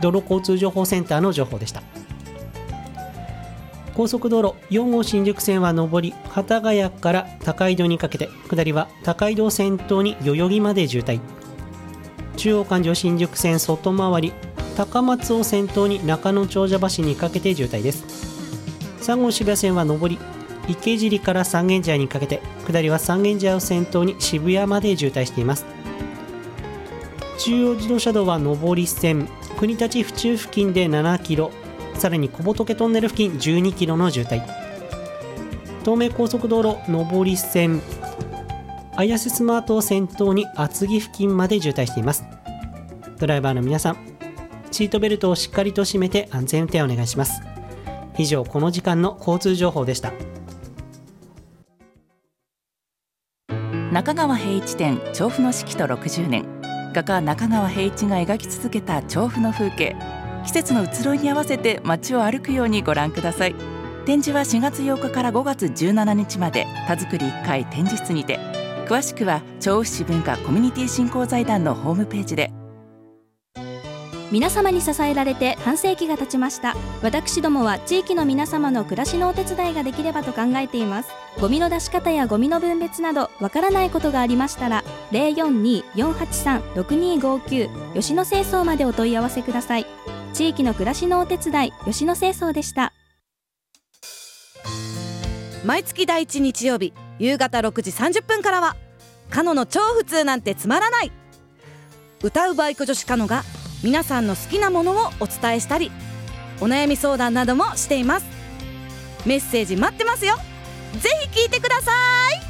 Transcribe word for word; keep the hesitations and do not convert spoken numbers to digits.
道路交通情報センターの情報でした。高速道路よん号新宿線は上り幡ヶ谷から高井戸にかけて、下りは高井戸を先頭に代々木まで渋滞。中央環状新宿線外回り高松を先頭に中野長者橋にかけて渋滞です。さん号渋谷線は上り池尻から三軒茶屋にかけて、下りは三軒茶屋を先頭に渋谷まで渋滞しています。中央自動車道は上り線国立府中付近でななキロ、さらに小仏トンネル付近じゅうにキロの渋滞。東名高速道路上り線綾瀬スマートを先頭に厚木付近まで渋滞しています。ドライバーの皆さん、シートベルトをしっかりと締めて安全運転をお願いします。以上、この時間の交通情報でした。 中川平一展調布の四季とろくじゅうねん、画家中川平一が描き続けた調布の風景、季節の移ろいに合わせて街を歩くようにご覧ください。展示はしがつようかからごがつじゅうしちにちまで田作りいっかい展示室にて、詳しくは調布市文化コミュニティ振興財団のホームページで。 皆様に支えられて半世紀が経ちました。私どもは地域の皆様の暮らしのお手伝いができればと考えています。ゴミの出し方やゴミの分別などわからないことがありましたら ゼロよんにーよんはちさんろくにーごきゅう 吉野清掃までお問い合わせください。地域の暮らしのお手伝い、吉野清掃でした。 毎月第一日曜日夕方ろくじさんじゅっぷんからはカノの超普通なんてつまらない。歌うバイク女子カノが皆さんの好きなものをお伝えしたり、お悩み相談などもしています。メッセージ待ってますよ。ぜひ聞いてください。